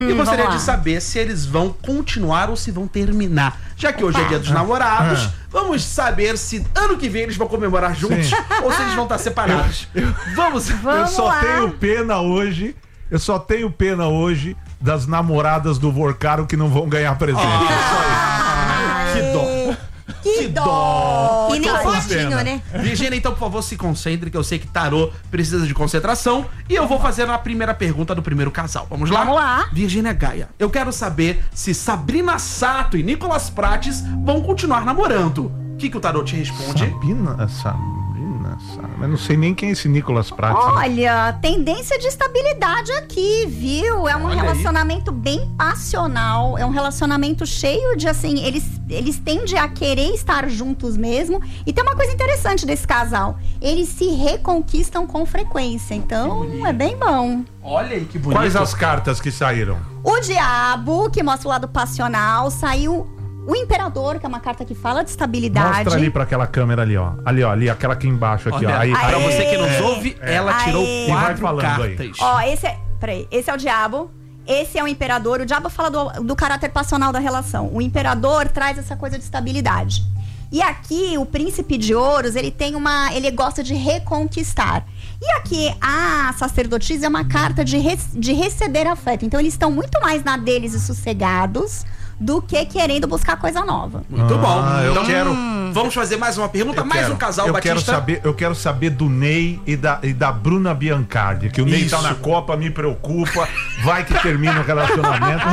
E gostaria de saber se eles vão continuar ou se vão terminar. Já que hoje é dia dos namorados, vamos saber se ano que vem eles vão comemorar juntos ou se eles vão estar separados. Vamos Eu só tenho pena hoje. Eu só tenho pena hoje das namoradas do Vorcaro que não vão ganhar presente. Que dó. Que dó! E nem fotinho, né? Virgínia, então, por favor, se concentre, que eu sei que tarô precisa de concentração. E eu vou fazer a primeira pergunta do primeiro casal. Vamos lá? Vamos lá. Virgínia Gaia, eu quero saber se Sabrina Sato e Nicolas Prates vão continuar namorando. O que o tarô te responde? Sabrina, mas não sei nem quem é esse Nicolas Prates. Olha, tendência de estabilidade aqui, viu? É um relacionamento bem passional, é um relacionamento cheio de, assim, eles tendem a querer estar juntos mesmo. E tem uma coisa interessante desse casal, eles se reconquistam com frequência, então é bem bom. Olha aí que bonito. Quais as cartas que saíram? O Diabo, que mostra o lado passional, saiu o Imperador, que é uma carta que fala de estabilidade. Mostra ali pra aquela câmera ali, ó. Ali, aquela aqui embaixo, aqui, olha, ó. Aí, pra você que nos ouve, ela tirou vai 4 falando cartas. aí. Ó, esse é o Diabo, esse é o Imperador. O Diabo fala do caráter passional da relação. O Imperador traz essa coisa de estabilidade. E aqui, o Príncipe de Ouros, ele gosta de reconquistar. E aqui, a Sacerdotisa é uma carta de receber afeto. Então, eles estão muito mais na deles e sossegados do que querendo buscar coisa nova. Muito bom. Eu então, quero... Vamos fazer mais uma pergunta, um casal, Batista. Eu quero saber do Ney e da Bruna Biancardi, que o Ney tá na Copa, me preocupa, vai que termina o relacionamento.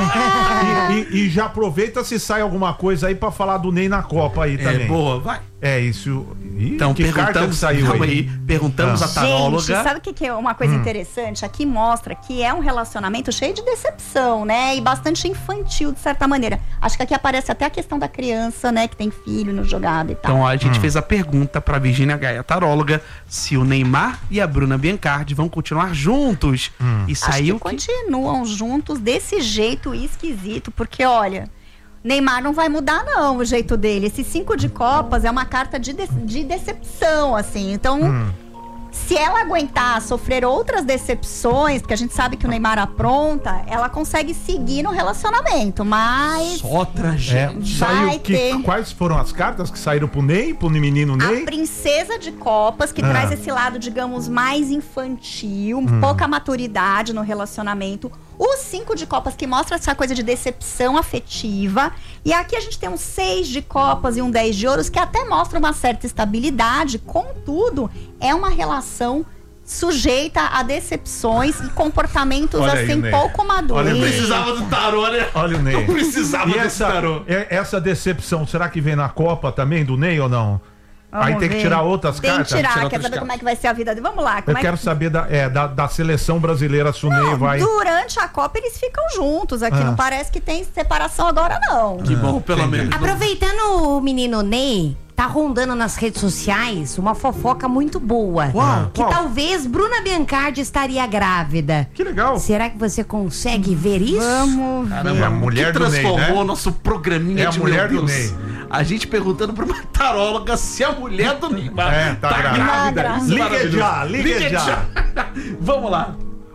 e já aproveita se sai alguma coisa aí pra falar do Ney na Copa aí também. Boa, vai. É isso. Então, que carta que saiu aí? Perguntamos a taróloga. Gente, sabe o que é uma coisa interessante? Aqui mostra que é um relacionamento cheio de decepção, né? E bastante infantil, de certa maneira. Acho que aqui aparece até a questão da criança, né? Que tem filho no jogado e tal. Então, a gente fez a pergunta pra Virgínia Gaia, taróloga, se o Neymar e a Bruna Biancardi vão continuar juntos. E saiu Acho que continuam juntos desse jeito esquisito, porque, olha... Neymar não vai mudar, não, o jeito dele. Esse 5 de copas é uma carta de decepção, assim. Então, se ela aguentar sofrer outras decepções, porque a gente sabe que o Neymar apronta, ela consegue seguir no relacionamento, mas... Só tragédia. Saiu quais foram as cartas que saíram pro Ney, pro menino Ney? A Princesa de Copas, que traz esse lado, digamos, mais infantil, pouca maturidade no relacionamento. O 5 de Copas, que mostra essa coisa de decepção afetiva. E aqui a gente tem um 6 de Copas e um 10 de Ouros, que até mostra uma certa estabilidade. Contudo, é uma relação sujeita a decepções e comportamentos assim pouco maduros. Não precisava do tarô, né? Olha o Ney. Não precisava desse tarô. Essa decepção, será que vem na Copa também do Ney ou não? Aí tem que tirar outras cartas. Tem que tirar, quer saber como é que vai ser a vida dele. Vamos lá. Eu quero saber da seleção brasileira, se o Ney vai... Durante a Copa eles ficam juntos aqui, não parece que tem separação agora, não. Que bom, pelo menos. Aproveitando o menino Ney, tá rondando nas redes sociais uma fofoca muito boa. Que talvez Bruna Biancardi estaria grávida. Que legal. Será que você consegue ver isso? Vamos ver. Caramba, a mulher do Ney, né? Transformou nosso programinha de a mulher do Ney. A gente perguntando pra uma taróloga se a mulher do Ney tá grávida. Liga já. Vamos lá.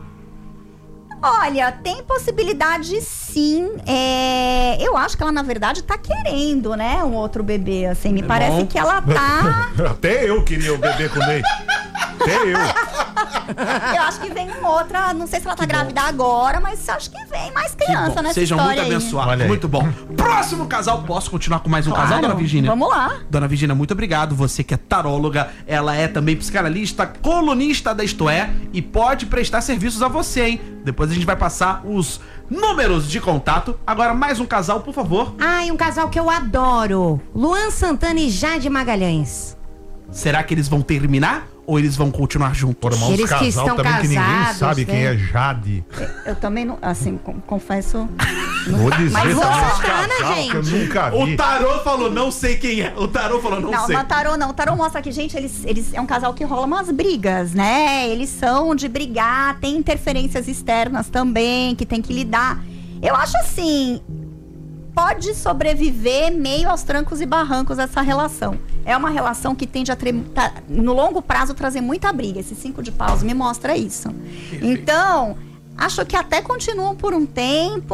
Olha, tem possibilidade sim. Eu acho que ela, na verdade, tá querendo, né? Um outro bebê, assim. Me parece que ela tá... Até eu queria o bebê com o Ney. Até eu. Eu acho que vem outra. Não sei se ela tá grávida agora, mas acho que vem mais criança nessa Sejam história muito abençoados. Muito bom. Próximo casal. Posso continuar com mais um casal, dona Virgínia? Vamos lá. Dona Virgínia, muito obrigado. Você que é taróloga, ela é também psicanalista, colunista da Isto É, e pode prestar serviços a você, hein? Depois a gente vai passar os números de contato. Agora, mais um casal, por favor. Ai, um casal que eu adoro. Luan Santana e Jade Magalhães. Será que eles vão terminar? Ou eles vão continuar juntos? Eles que estão também, que ninguém casados, sabe quem é Jade. Eu também não, assim, confesso. Vou dizer Mas Luan também, Santana, casal gente. que eu nunca vi. O tarô falou, não sei quem é. O tarô falou, não sei. Não, tarô não. O tarô mostra que, gente, eles é um casal que rola umas brigas, né? Eles são de brigar, tem interferências externas também, que tem que lidar. Eu acho assim, pode sobreviver meio aos trancos e barrancos essa relação. É uma relação que tende a, no longo prazo, trazer muita briga. Esse 5 de paus me mostra isso. Então, Acho que até continuam por um tempo.